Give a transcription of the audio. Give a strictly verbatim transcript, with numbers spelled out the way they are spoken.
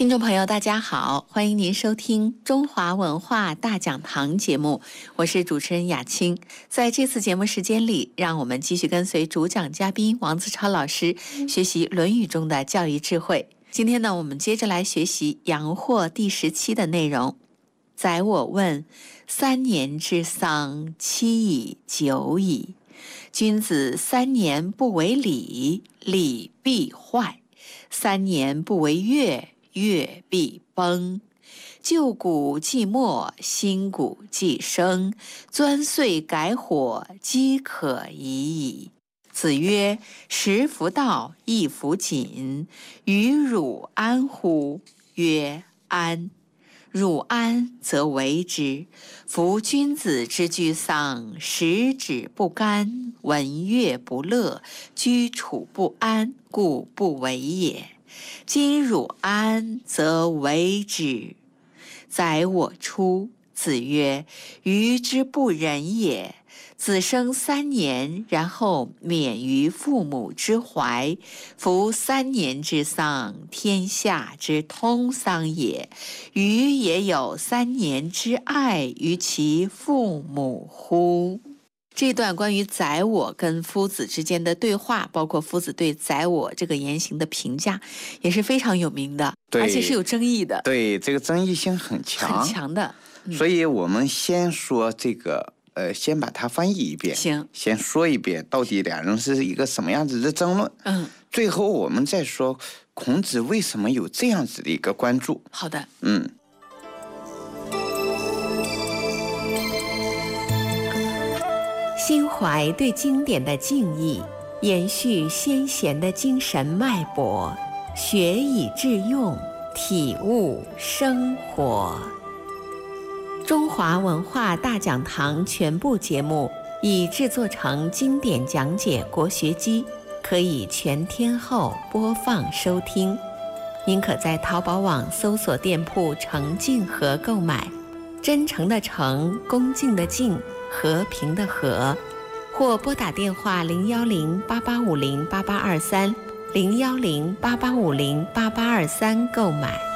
听众朋友大家好，欢迎您收听中华文化大讲堂节目，我是主持人雅青。在这次节目时间里，让我们继续跟随主讲嘉宾王自超老师学习《论语》中的教育智慧。今天呢，我们接着来学习阳货第十七的内容。宰我问：三年之丧，期矣，久矣。君子三年不为礼，礼必坏；三年不为乐，乐必崩。旧谷既没，新谷既生。钻岁改火，饥可已矣。子曰：食弗道，衣弗锦，与汝安乎？曰：安。汝安则为之。夫君子之居丧，食指不甘，闻乐不乐，居处不安，故不为也。今汝安则为之。宰我出。子曰：余之不仁也。子生三年，然后免于父母之怀。夫三年之丧，天下之通丧也。余也有三年之爱于其父母乎？这段关于宰我跟夫子之间的对话，包括夫子对宰我这个言行的评价，也是非常有名的，而且是有争议的。 对，这个争议性很强， 很强的。 嗯、所以我们先说这个，呃，先把它翻译一遍， 行， 先说一遍到底两人是一个什么样子的争论。 嗯， 最后我们再说孔子为什么有这样子的一个关注。 好的， 嗯。 心怀对经典的敬意，延续先贤的精神脉搏，学以致用，体悟生活。中华文化大讲堂全部节目已制作成经典讲解国学机，可以全天候播放收听。您可在淘宝网搜索店铺诚敬和购买，真诚的诚，恭敬的敬，和平的和，或拨打电话零幺零八八五零八八二三零幺零八八五零八八二三购买。